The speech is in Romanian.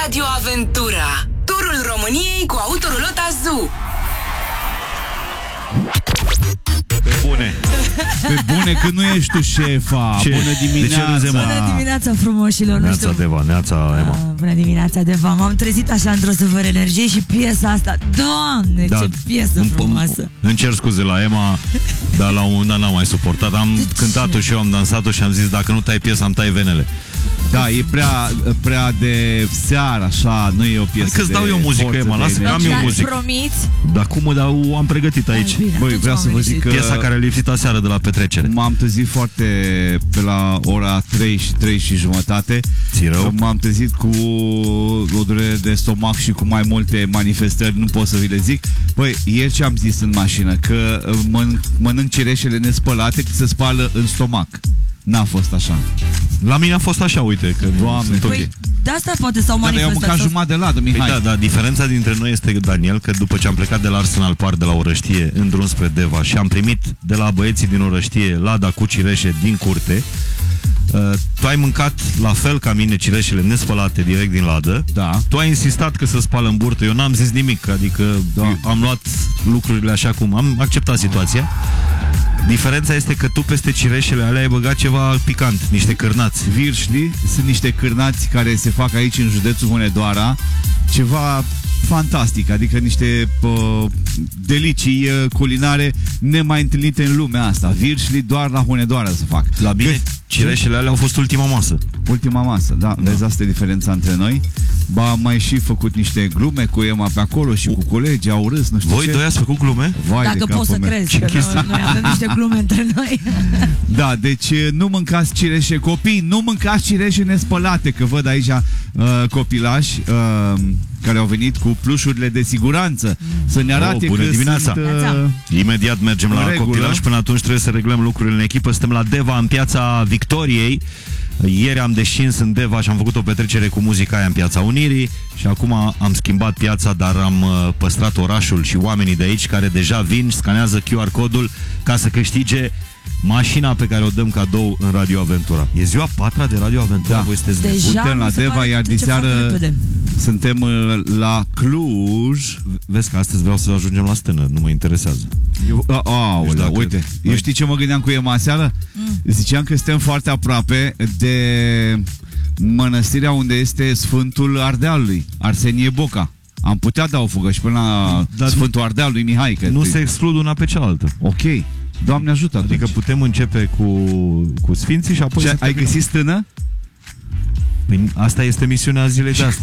Radio Aventura, turul României cu Autorulota Zoo. Bune. Pe bune, că nu ești tu șefa. Ce? Bună dimineața. De ce râzi, Bună dimineața, frumoșilor. Neața Deva, neața Emma. Bună dimineața, Deva. M-am trezit așa într-o super energie și piesa asta, Doamne, ce piesă frumoasă. Îmi cer scuze la Emma, dar la un moment dat n-am mai suportat. Am cântat-o și eu, am dansat-o și am zis, dacă nu tai piesa, îmi tai venele. Da, e prea de seară, așa, nu e o piesă. Adică îți dau eu muzică, Emma, lasă că am eu muzică. Promiți? Dar cum, dar o am pregătit aici. Băi, vreau să vă zic că piesa care a lipsit aseară de la petrecere. m-am trezit foarte pe la ora 3 și 3 și jumătate. Ți-i rău? M-am trezit cu o durere de stomac și cu mai multe manifestări, nu pot să vi le zic. Băi, ieri ce am zis în mașină? Că mănânc cireșele nespălate, că se spală în stomac. N-a fost așa. La mine a fost așa, uite, că Doamne, sunt ok. Păi, de asta poate s-au Dar eu am manifestat. mâncat jumătate de ladă, Mihai. Păi da, diferența dintre noi este, Daniel, că după ce am plecat de la Arsenal Park de la Orăștie în drum spre Deva și am primit de la băieții din Orăștie lada cu cireșe din curte, tu ai mâncat la fel ca mine cireșele nespălate direct din ladă. Da. Tu ai insistat că se spală în burtă. Eu n-am zis nimic, adică am luat lucrurile așa cum am acceptat situația. Diferența este că tu peste cireșele alea ai băgat ceva picant, niște cârnați. Virșli sunt niște cârnați care se fac aici în județul Hunedoara. Ceva fantastic, adică niște delicii culinare nemai întâlnite în lumea asta. Virșli doar la Hunedoara se fac. La mine cireșele alea au fost ultima masă. Ultima masă, da. Vezi, asta e diferența între noi. Ba, am mai și făcut niște glume cu Emma pe acolo și cu colegii, au râs, nu știu Voi ce. doi ați făcut glume? Vai Dacă de poți să capul meu. crezi că noi avem niște glume între noi. Da, deci nu mâncați cireșe, copii, nu mâncați cireșe nespălate, că văd aici copilași care au venit cu plușurile de siguranță să ne arate bună că dimineața. sunt... Imediat mergem la regulă. copilaj, până atunci trebuie să reglăm lucrurile în echipă. Suntem la Deva, în piața Victoriei. Ieri am descins în Deva și am făcut o petrecere cu muzica aia în Piața Unirii și acum am schimbat piața, dar am păstrat orașul și oamenii de aici care deja vin, scanează QR codul ca să câștige mașina pe care o dăm cadou în Radio Aventura. E ziua 4 de Radio Aventura, voi sunteți Deja Suntem la mi se Deva, pare iar trece diseară foarte repede. suntem la Cluj. Vezi că astăzi vreau să ajungem la stână, nu mă interesează. Aolea, dacă- uite, eu știi ce mă gândeam cu Emma aseară? Ziceam că suntem foarte aproape de mănăstirea unde este Sfântul Ardealului, Arsenie Boca. Am putea da o fugă și până la Dar Sfântul Ardealului, Mihai. Că Nu se exclud una pe cealaltă. Ok, Doamne ajută. Adică atunci. putem începe cu Sfinții și apoi... Și să ai terminăm. găsit stână? Păi asta este misiunea zilei de astăzi.